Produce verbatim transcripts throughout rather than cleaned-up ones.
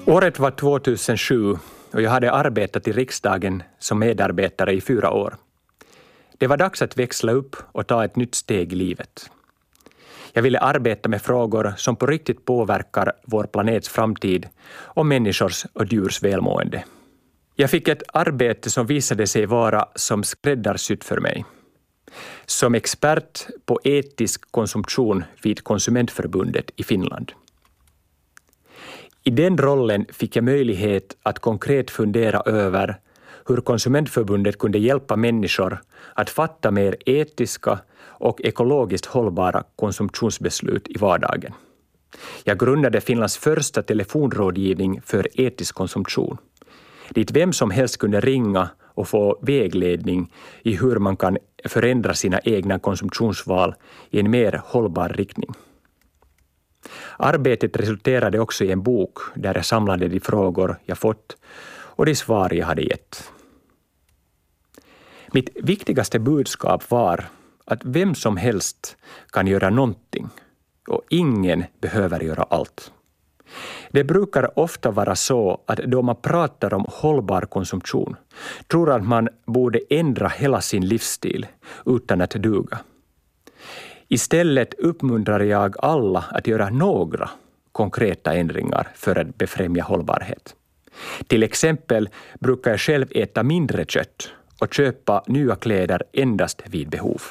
Året var tvåtusensju och jag hade arbetat i riksdagen som medarbetare i fyra år. Det var dags att växla upp och ta ett nytt steg i livet. Jag ville arbeta med frågor som på riktigt påverkar vår planets framtid och människors och djurs välmående. Jag fick ett arbete som visade sig vara som skräddarsytt för mig. Som expert på etisk konsumtion vid Konsumentförbundet i Finland. I den rollen fick jag möjlighet att konkret fundera över hur Konsumentförbundet kunde hjälpa människor att fatta mer etiska och ekologiskt hållbara konsumtionsbeslut i vardagen. Jag grundade Finlands första telefonrådgivning för etisk konsumtion, dit vem som helst kunde ringa och få vägledning i hur man kan förändra sina egna konsumtionsval i en mer hållbar riktning. Arbetet resulterade också i en bok där jag samlade de frågor jag fått och de svar jag hade gett. Mitt viktigaste budskap var att vem som helst kan göra någonting och ingen behöver göra allt. Det brukar ofta vara så att då man pratar om hållbar konsumtion tror att man borde ändra hela sin livsstil utan att duga. Istället uppmuntrar jag alla att göra några konkreta ändringar för att befrämja hållbarhet. Till exempel brukar jag själv äta mindre kött och köpa nya kläder endast vid behov.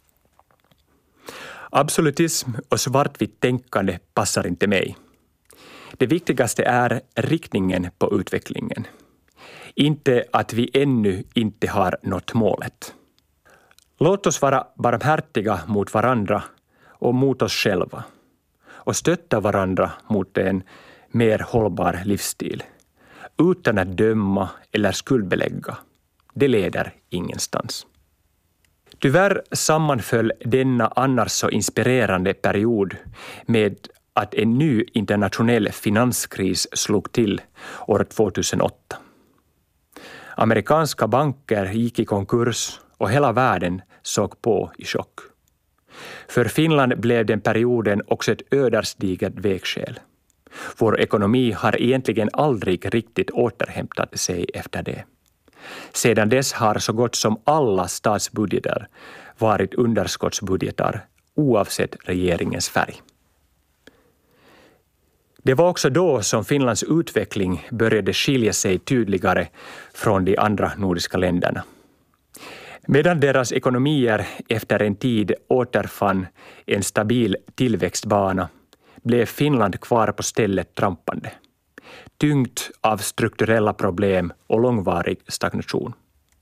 Absolutism och svartvitt tänkande passar inte mig. Det viktigaste är riktningen på utvecklingen. Inte att vi ännu inte har nått målet. Låt oss vara barmhärtiga mot varandra och mot oss själva och stötta varandra mot en mer hållbar livsstil utan att döma eller skuldbelägga. Det leder ingenstans. Tyvärr sammanföll denna annars så inspirerande period med att en ny internationell finanskris slog till år tvåtusenåtta. Amerikanska banker gick i konkurs och hela världen såg på i chock. För Finland blev den perioden också ett ödesdigert vägskäl. Vår ekonomi har egentligen aldrig riktigt återhämtat sig efter det. Sedan dess har så gott som alla statsbudgetar varit underskottsbudgetar oavsett regeringens färg. Det var också då som Finlands utveckling började skilja sig tydligare från de andra nordiska länderna. Medan deras ekonomier efter en tid återfann en stabil tillväxtbana blev Finland kvar på stället trampande, tyngt av strukturella problem och långvarig stagnation.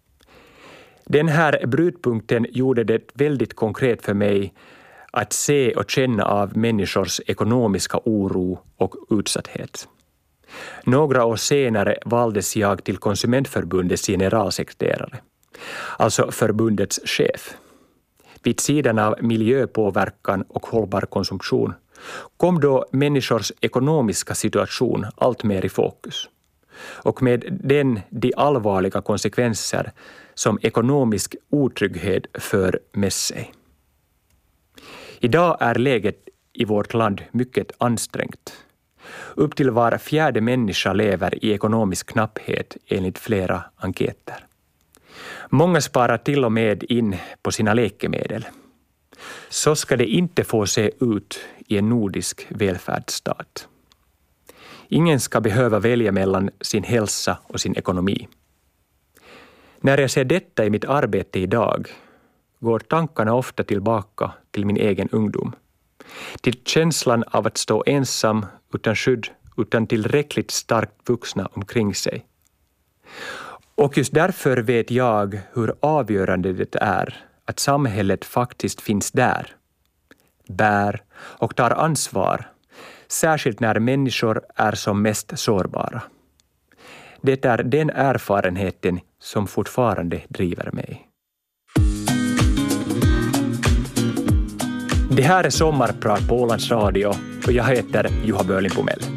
Den här brytpunkten gjorde det väldigt konkret för mig att se och känna av människors ekonomiska oro och utsatthet. Några år senare valdes jag till Konsumentförbundets generalsekreterare, alltså förbundets chef. Vid sidan av miljöpåverkan och hållbar konsumtion kom då människors ekonomiska situation allt mer i fokus. Och med den de allvarliga konsekvenser som ekonomisk otrygghet för med sig. Idag är läget i vårt land mycket ansträngt. Upp till var fjärde människa lever i ekonomisk knapphet enligt flera enkäter. Många sparar till och med in på sina läkemedel. Så ska det inte få se ut i en nordisk välfärdsstat. Ingen ska behöva välja mellan sin hälsa och sin ekonomi. När jag ser detta i mitt arbete idag går tankarna ofta tillbaka till min egen ungdom. Till känslan av att stå ensam, utan skydd, utan tillräckligt starkt vuxna omkring sig. Och just därför vet jag hur avgörande det är att samhället faktiskt finns där, bär och tar ansvar, särskilt när människor är som mest sårbara. Det är den erfarenheten som fortfarande driver mig. Det här är Sommarprat på Ålands Radio och jag heter Juha Börling-Pomell.